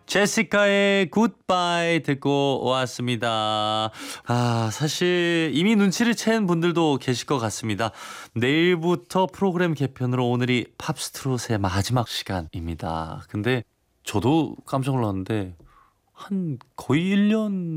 제시카의 굿바이 듣고 왔습니다. 사실 이미 눈치를 챈 분들도 계실 것 같습니다. 내일부터 프로그램 개편으로 오늘이 팝스트롯의 마지막 시간입니다. 근데 저도 깜짝 놀랐는데 한 거의 1년